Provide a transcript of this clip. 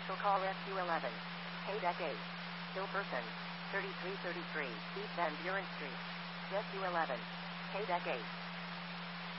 Commercial call SU11. Deck 8. Still person. 3333 East Van Buren Street. SU11. Deck 8.